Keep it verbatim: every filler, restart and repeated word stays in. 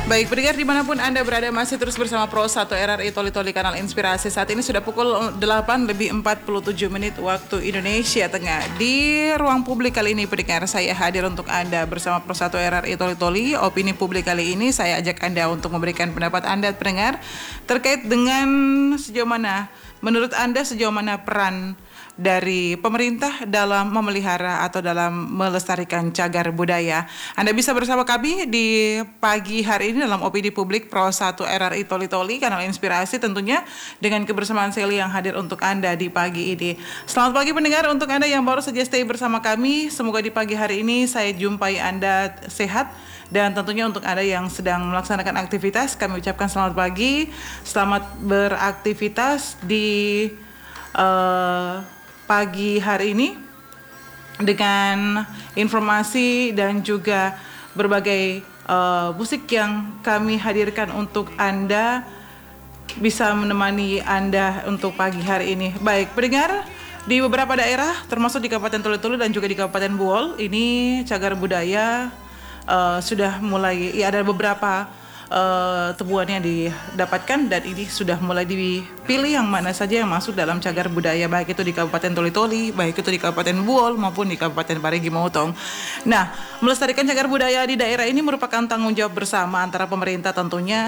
Baik, pendengar dimanapun Anda berada masih terus bersama Pro satu R R I Toli Toli Kanal Inspirasi. Saat ini sudah pukul delapan lebih empat puluh tujuh menit waktu Indonesia Tengah. Di ruang publik kali ini pendengar, saya hadir untuk Anda bersama Pro satu R R I Toli Toli. Opini publik kali ini saya ajak Anda untuk memberikan pendapat Anda pendengar terkait dengan sejauh mana, menurut Anda sejauh mana peran dari pemerintah dalam memelihara atau dalam melestarikan cagar budaya. Anda bisa bersama kami di pagi hari ini dalam Opini Publik Pro satu R R I Toli Toli Kanal Inspirasi, tentunya dengan kebersamaan Sally yang hadir untuk Anda di pagi ini. Selamat pagi pendengar, untuk Anda yang baru saja stay bersama kami, semoga di pagi hari ini saya jumpai Anda sehat. Dan tentunya untuk Anda yang sedang melaksanakan aktivitas, kami ucapkan selamat pagi, selamat beraktivitas di uh, pagi hari ini dengan informasi dan juga berbagai uh, musik yang kami hadirkan untuk Anda, bisa menemani Anda untuk pagi hari ini. Baik pendengar, di beberapa daerah termasuk di Kabupaten Toli Toli dan juga di Kabupaten Buol, ini cagar budaya uh, sudah mulai, ya ada beberapa Uh, temuan yang didapatkan dan ini sudah mulai dipilih yang mana saja yang masuk dalam cagar budaya, baik itu di Kabupaten Toli Toli, baik itu di Kabupaten Buol maupun di Kabupaten Parigi Motong. Nah, melestarikan cagar budaya di daerah ini merupakan tanggung jawab bersama antara pemerintah tentunya